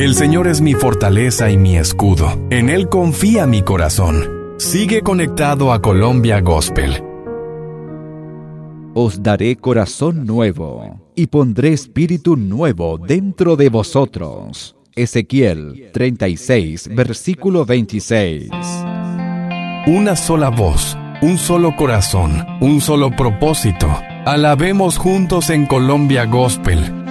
El Señor es mi fortaleza y mi escudo. En Él confía mi corazón. Sigue conectado a Colombia Gospel. Os daré corazón nuevo, y pondré espíritu nuevo dentro de vosotros. Ezequiel 36, versículo 26. Una sola voz, un solo corazón, un solo propósito. Alabemos juntos en Colombia Gospel.